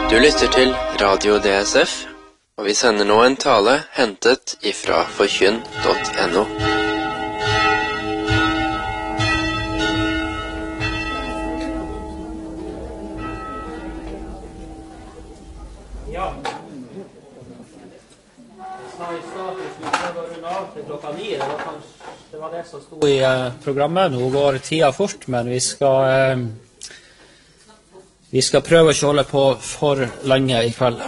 Du lytter til Radio DSF, og vi sender nå en tale hentet ifra forkynn.no. Ja, sa I stad at vi skulle prøve å runde av til klokka 9. Det var det som stod I programmet. Nå går tida fort, men vi skal prøve å ikke holde på for lenge I kveld.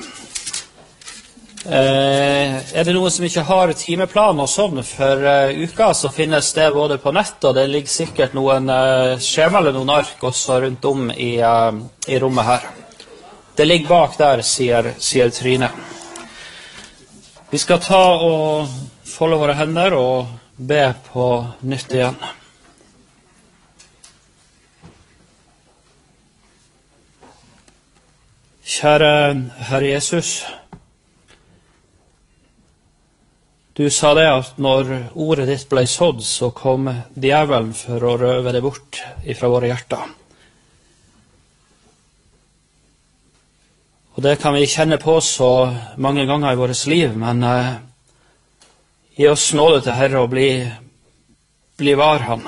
Det noen som ikke har timeplan og sånn for uka, så finnes det både på nett, og det ligger sikkert noen skjema eller noen ark også rundt om I rommet her. Det ligger bak der, sier Trine. Vi skal ta og folde våre hender og be på nytt igjen. Kjære Herre Jesus, du sa det at når ordet ditt ble sådd, så kom djevelen for å røve det bort ifra våre hjerter. Og det kan vi kjenne på så mange ganger I vårt liv, men gi oss nåde til Herre og bli var Han.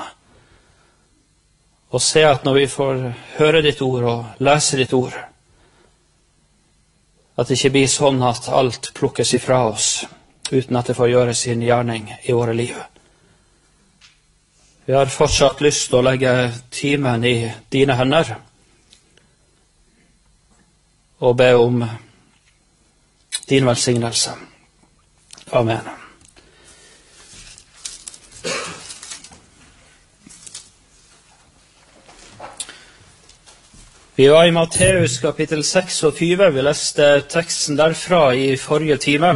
Og se at når vi får høre ditt ord og lese ditt ord, at det ikke blir sånn at alt plukkes ifra oss, uten at det får gjøre sin gjerning I våre liv. Vi har fortsatt lyst til å legge timen I dine hender, og be om din velsignelse. Amen. Vi var I Matteus kapittel 26, vi leste teksten derfra I forrige time.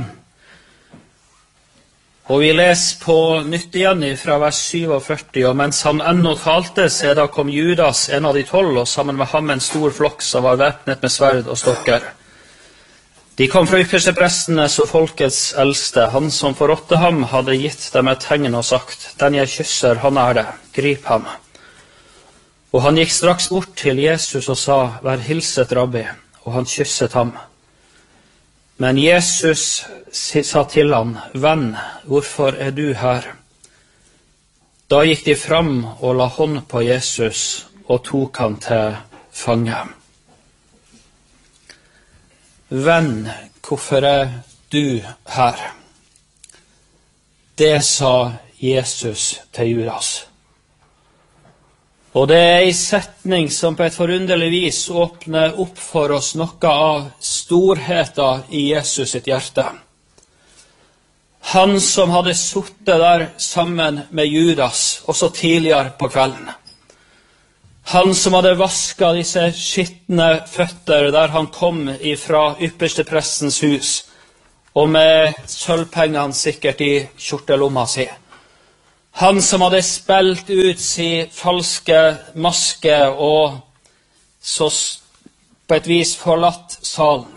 Og vi leser på nytt igjen fra vers 47, og mens han ennå talte, så da kom Judas, en av de 12, og sammen med ham en stor flokk som var væpnet med sverd og stokker. De kom fra yppersteprestenes og folkets eldste. Han som forrådte ham hadde gitt dem et tegn og sagt, «Den jeg kysser, han det, grip ham». Og han gikk straks bort til Jesus og sa, «Vær hilset, rabbi», og han kysset ham. Men Jesus sa til han, «Venn, hvorfor du her?» Da gikk de fram og la hånd på Jesus og tok han til fange. «Venn, hvorfor du her?» Det sa Jesus til Judas. Og det en setning som på et forunderlig vis åpner opp for oss noe av storheten I Jesus sitt hjerte. Han som hadde suttet der sammen med Judas, også tidligere på kvelden. Han som hadde vasket disse skittne føtter der han kom ifra yppersteprestens hus, og med sølvpengene sikkert I kjortelomma si. Han som hadde spilt ut sin falske maske og så på et vis forlatt salen.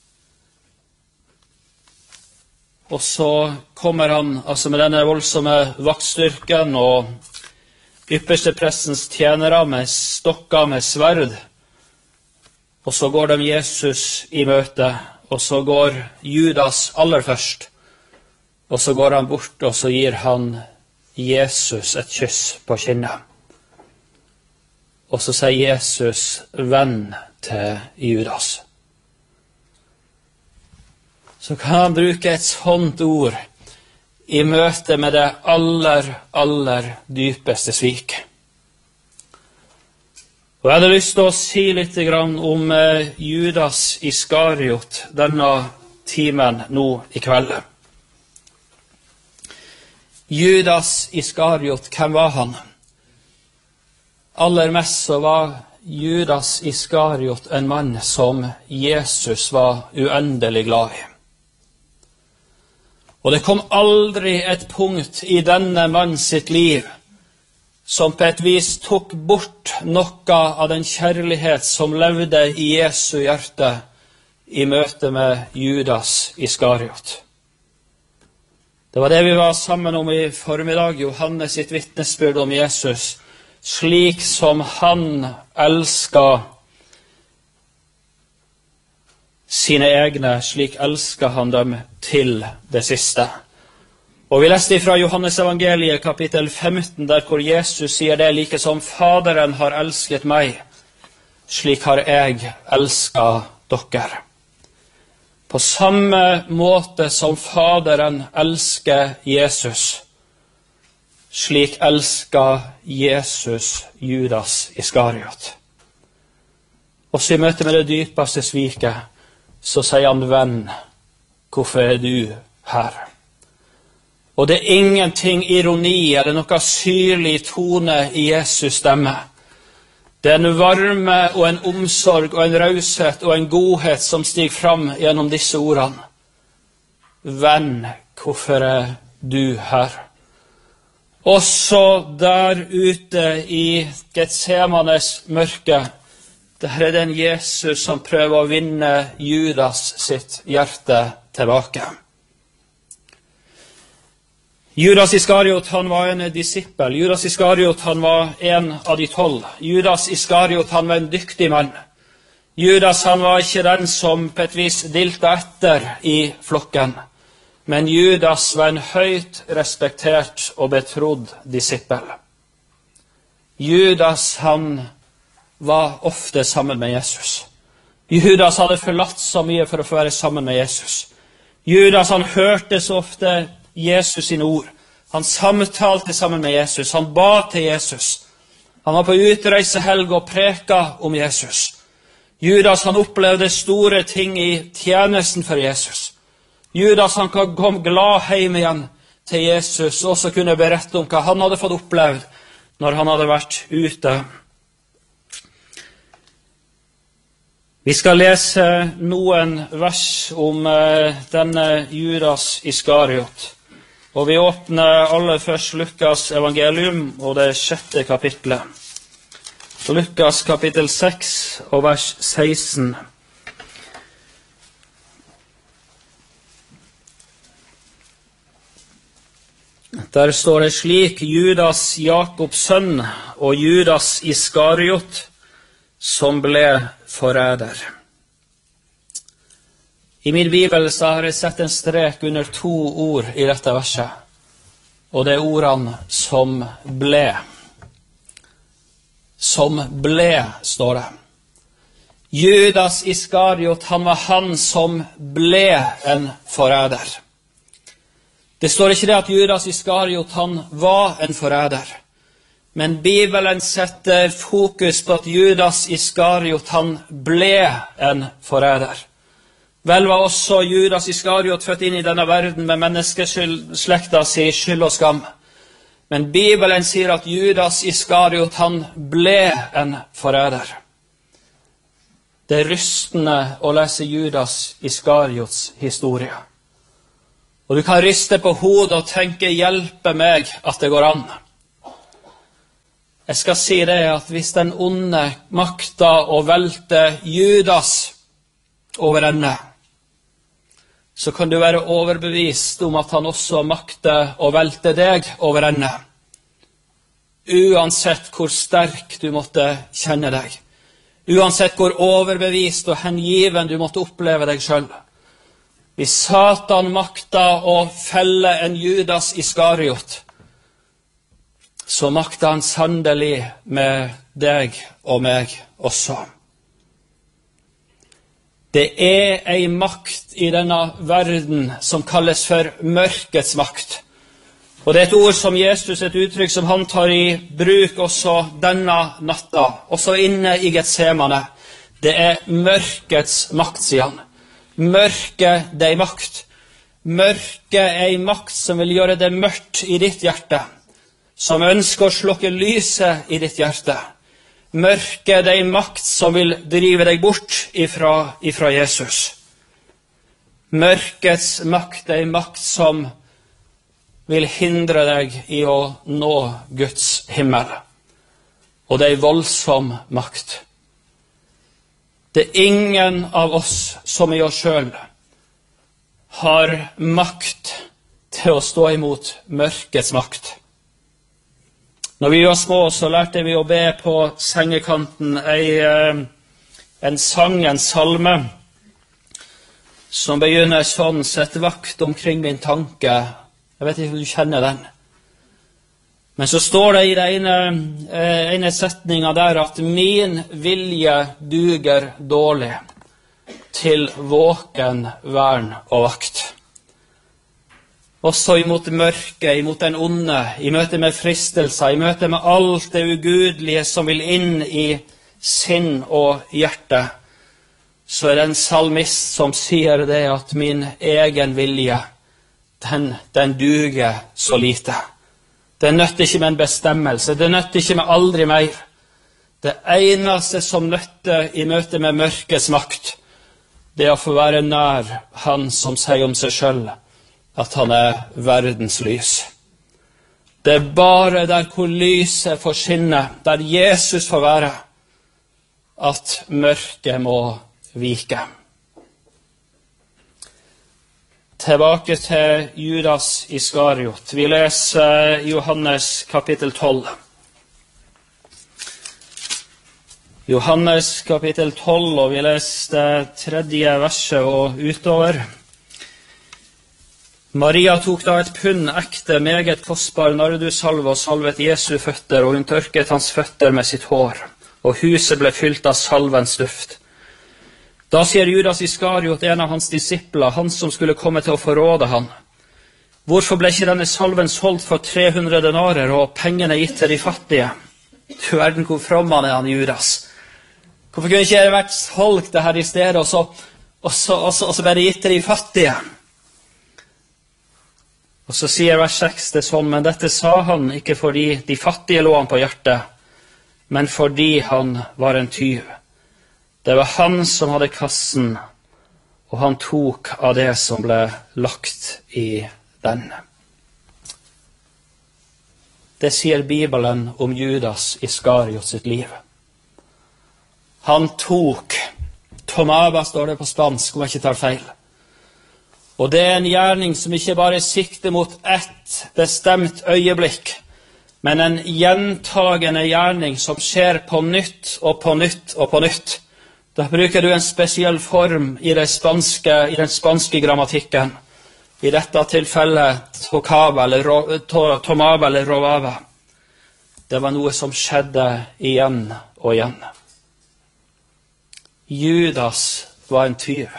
Og så kommer han altså med denne voldsomme vaktstyrken og yppersteprestens tjenere med stokker med sverd. Og så går de Jesus I møte, og så går Judas aller først. Og så går han bort, og så gir han Jesus et kyss på kinnet. Og så sier Jesus, venn til Judas. Så kan han bruke et sånt ord I møte med det aller dypeste svik. Og jeg hadde lyst til å si litt om Judas Iskariot denne timen nå I kveld. Judas Iskariot, hvem var han? Aller mest så var Judas Iskariot en mann som Jesus var uendelig glad I. Og det kom aldri et punkt I denne mann sitt liv som på et vis tok bort noe av den kjærlighet som levde I Jesu hjerte I møte med Judas Iskariot. Det var det vi var sammen om I formiddag, Johannes sitt vittnesbyrd om Jesus, slik som han elsket sine egne, slik elsket han dem til det siste. Og vi leste fra Johannes evangeliet kapittel 15, der hvor Jesus sier det, like som Faderen har elsket meg, slik har jeg elsket dere. På samme måte som Faderen elsker Jesus, slik elsker Jesus Judas Iskariot. Også i møte med det dypeste sviket, så sier han, venn, hvorfor er du her? Og det er ingenting ironi eller noe syrlig tone i Jesus stemme. Det er en varme og en omsorg og en raushet og en godhet som stiger fram gjennom disse ordene. Venn, hvorfor er du her? Også der ute i Getsemanes mørke, der er den Jesus som prøver å vinne Judas sitt hjerte tilbake. Judas Iskariot, han var en disippel. Judas Iskariot, han var en av de 12. Judas Iskariot, han var en dyktig mann. Judas, han var ikke den som på et vis dilta etter i flokken. Men Judas var en høyt respektert og betrodd disippel. Judas, han var ofte sammen med Jesus. Judas hadde forlatt så mye for å få være sammen med Jesus. Judas, han hørte så ofte Jesus sine ord. Han samtalte sammen med Jesus. Han ba til Jesus. Han var på utreisehelg og preka om Jesus. Judas, han opplevde store ting i tjenesten for Jesus. Judas, han kom glad hjem igjen til Jesus, og også kunne berette om hva han hadde fått opplevd når han hadde vært ute. Vi skal lese noen vers om denne Judas Iskariot. Og vi åpner aller først Lukas evangelium og det 6. kapitlet. Lukas kapittel 6 og vers 16. Der står det slik: Judas Jakobs sønn og Judas Iskariot, som ble forræder. I min bibel så har jeg sett en strek under 2 ord i dette verset, og det er ordene som ble. Som ble, står det. Judas Iskariot, han var han som ble en forræder. Det står ikke det at Judas Iskariot, han var en forræder, men Bibelen setter fokus på at Judas Iskariot, han ble en forræder. Vel var også Judas Iskariot født inn i denne verden med menneskeslekta si skyld og skam. Men Bibelen sier at Judas Iskariot, han ble en forræder. Det er rystende å lese Judas Iskariots historie. Og du kan riste på hodet og tenke, hjelpe meg at det går an. Jeg skal si det at hvis den onde makta å velte Judas over ende, så kan du være overbevist om at han også makter å velte deg over ende. Uansett hvor sterk du måtte kjenne deg. Uansett hvor overbevist og hengiven du måtte oppleve deg selv. Hvis Satan makter å felle en Judas Iskariot, så makter han sannelig med deg og meg også. Det er en makt i denne verden som kalles for mørkets makt. Og det er et ord som Jesus, et uttrykk som han tar i bruk også denne natta, også inne i Getsemane. Det er mørkets makt, sier han. Mørket, det er makt. Mørket er en makt som vil gjøre det mørkt i ditt hjerte, som ønsker å slukke lyset i ditt hjerte. Mørket, det er en makt som vil drive deg bort ifra Jesus. Mørkets makt, det er en makt som vil hindre deg i å nå Guds himmel. Og det er en voldsom makt. Det er ingen av oss som i oss selv har makt til å stå imot mørkets makt. Når vi var små, så lærte vi å be på sengekanten en sang, en salme, som begynner sånn: sett vakt omkring min tanke. Jeg vet ikke om du kjenner den. Men så står det i den ene setningen der at min vilje duger dårlig til våken, vern og vakt. Også imot mørket, imot den onde, i møte med fristelser, i møte med alt det ugudelige som vil inn i sinn og hjerte, så er det en salmist som sier det at min egen vilje, den duger så lite. Det nytter ikke med en bestemmelse, det nytter ikke med aldri mer. Det eneste som nytter i møte med mørkets makt, det er å få være nær han som sier om seg selv at han er verdens lys. Det er bare der hvor lyset får skinne, der Jesus får være, at mørket må vike. Tilbake til Judas Iskariot. Vi leser Johannes kapittel 12. Johannes kapittel 12, og vi leser det 3. verset og utover. Maria tok da et pund ekte, meget kostbar nardussalve og salvet Jesu føtter, og hun tørket hans føtter med sitt hår, og huset ble fylt av salvens duft. Da sier Judas Iskariot, en av hans disipler, han som skulle komme til å forråde han: hvorfor ble ikke denne salven solgt for 300 denarer og pengene gitt til de fattige? Du verden hvor from han er, han Judas. Hvorfor kunne ikke det vært solgt det her i stedet, og så ble det gitt til de fattige? Og så sier vers 6 det sånn: men dette sa han ikke fordi de fattige lå han på hjertet, men fordi han var en tyv. Det var han som hadde kassen, og han tok av det som ble lagt i den. Det sier Bibelen om Judas Iskariot sitt liv. Han tok, tomaba står det på spansk, om jeg ikke tar feil. Og det er en gjerning som ikke bare sikter mot ett bestemt øyeblikk, men en gjentagende gjerning som skjer på nytt og på nytt og på nytt. Da bruker du en spesiell form i den spanske grammatikken. I dette tilfellet tomaba eller rovava. Det var noe som skjedde igjen og igjen. Judas var en tyv.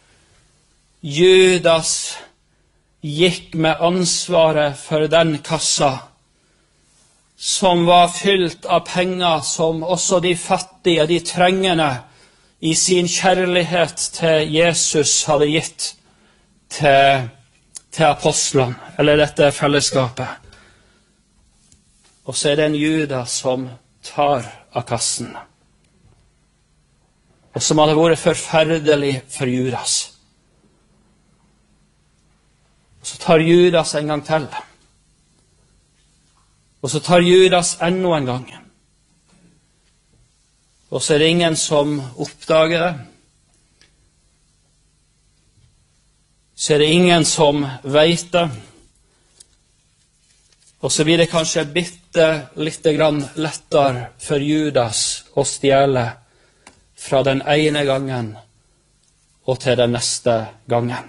Judas gikk med ansvaret for den kassa som var fylt av penger som også de fattige, de trengende, i sin kjærlighet til Jesus hadde gitt til apostlene, eller dette fellesskapet. Og så er det en Judas som tar av kassen, og som hadde vært forferdelig for Judas. Og så tar Judas en gang til, og så tar Judas enda en gang. Og så er det ingen som oppdager det. Så er det ingen som vet det. Og så blir det kanskje bitte litt grann lettere for Judas å stjele fra den ene gangen og til den neste gangen.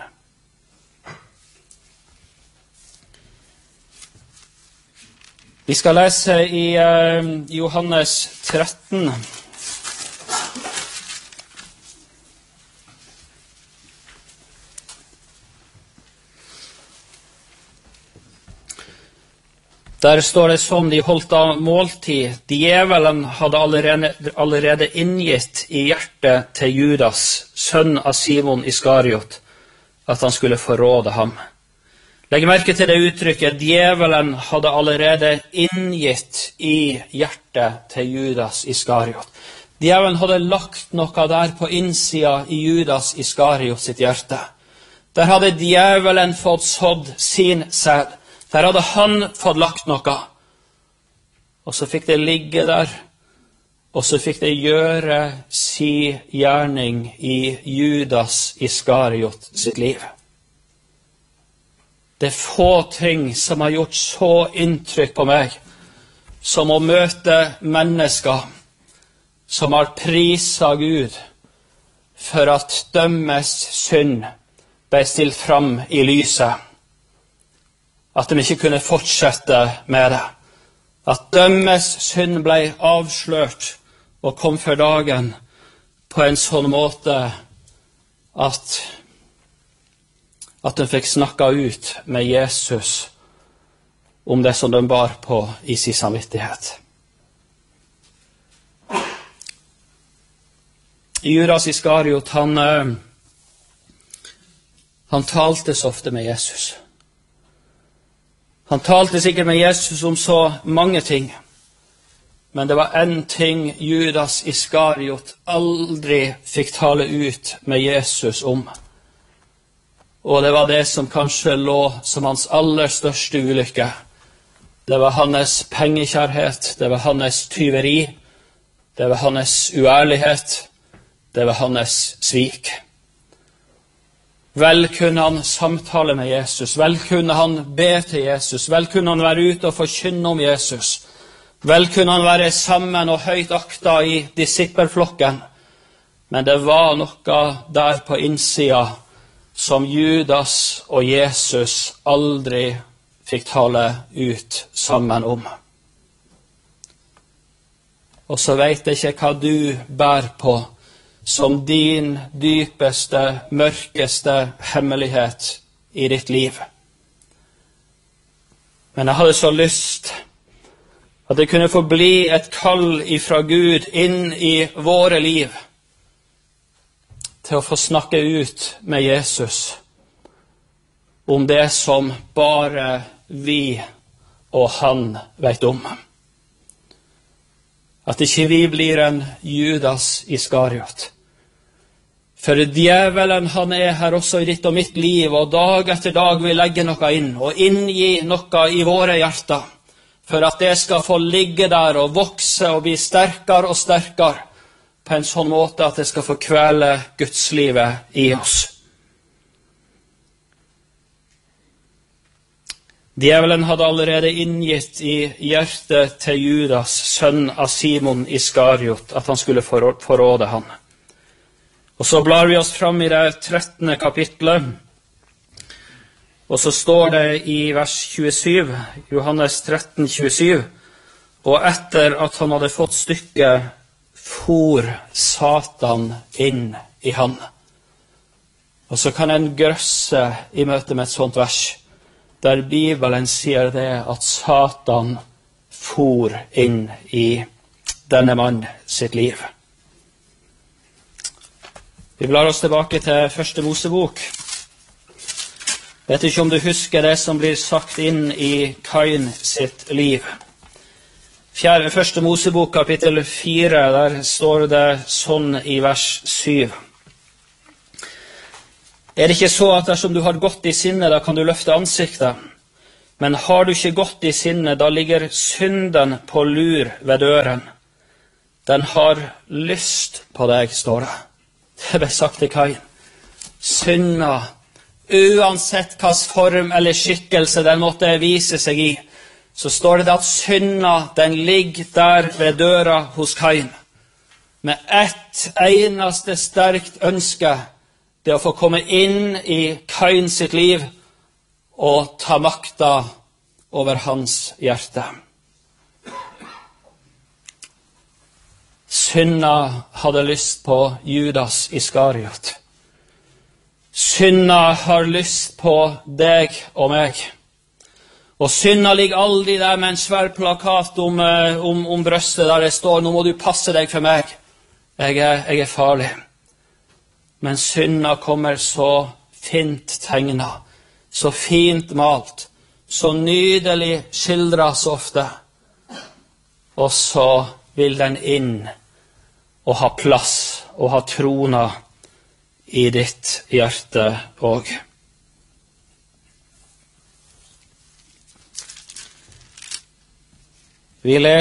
Vi skal lese i Johannes 13. Der står det sånn: de holdt av måltid. Djevelen hadde allerede inngitt i hjertet til Judas, sønn av Simon Iskariot, at han skulle forråde ham. Legg merke til det uttrykket: djevelen hadde allerede inngitt i hjertet til Judas Iskariot. Djevelen hadde lagt noe der på innsida i Judas Iskariot sitt hjerte. Der hadde djevelen fått sådd sin sæd. Der hadde han fått lagt noe, og så fikk det ligge der, og så fikk det gjøre si gjerning i Judas Iskariot sitt liv. Det er få ting som har gjort så inntrykk på meg, som å møte mennesker som har priset Gud for at dømmes synd ble stilt fram i lyset. At de ikke kunne fortsette med det. At dømmes synd ble avslørt og kom for dagen på en sånn måte at de fikk snakka ut med Jesus om det som de bar på i sin samvittighet. Judas Iskariot, han talte så ofte med Jesus. Han talte sikkert med Jesus om så mange ting, men det var en ting Judas Iskariot aldri fikk tale ut med Jesus om. Og det var det som kanskje lå som hans aller største ulykke. Det var hans pengekjærhet, det var hans tyveri, det var hans uærlighet, det var hans svik. Vel kunne han samtale med Jesus, vel kunne han be til Jesus, vel kunne han være ute og forkynne om Jesus, vel kunne han være sammen og høyt akta i disippelflokken, men det var noe der på innsida som Judas og Jesus aldri fikk tale ut sammen om. Og så vet jeg ikke hva du bær på som din dypeste, mørkeste hemmelighet i ditt liv. Men jeg hadde så lyst at det kunne få bli et kall ifra Gud inn i våre liv til å få snakke ut med Jesus om det som bare vi og han vet om. At ikke vi blir en Judas Iskariot. For djevelen, han er her også i ditt og mitt liv, og dag etter dag vil legge noe inn, og inngi noe i våre hjerter, for at det skal få ligge der og vokse og bli sterkere og sterkere, på en sånn måte at det skal få kvele Gudslivet i oss. Djevelen hadde allerede inngitt i hjertet til Judas, sønn av Simon Iskariot, at han skulle forråde han. Og så blar vi oss fram i det 13. kapitlet, og så står det i vers 27, Johannes 13, 27, og etter at han hadde fått stykket, for Satan inn i han. Og så kan en grøsse i møte med et sånt vers, der Bibelen sier det at Satan for inn i denne mann sitt liv. Vi blar oss tilbake til første Mosebok. Vet ikke om du husker det som blir sagt inn i Kain sitt liv. Første Mosebok, kapittel 4, der står det sånn i vers 7. Er det ikke så at dersom du har godt i sinne, da kan du løfte ansiktet? Men har du ikke godt i sinne, da ligger synden på lur ved døren. Den har lyst på deg, står det. Det ble sagt til Kain. Synda, uansett hva form eller skikkelse den måtte vise seg i, så står det at synda, den ligger der ved døra hos Kain. Med ett eneste sterkt ønske, det å få komme inn i Kain sitt liv og ta makta over hans hjerte. Synda hadde lyst på Judas Iskariot. Synda har lyst på deg og meg. Og synda ligger aldri der med en svær plakat om brøstet der det står, nå må du passe deg for meg. Jeg er farlig. Men synda kommer så fint tegnet, så fint malt, så nydelig skildret så ofte. Og så vil den inn og ha plass og ha trona i ditt hjerte òg. Vi leser